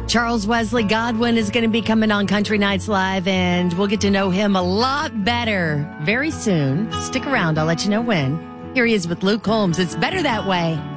Charles Wesley Godwin is going to be coming on Country Nights Live, and we'll get to know him a lot better very soon. Stick around. I'll let you know when. Here he is with Luke Combs. It's better that way.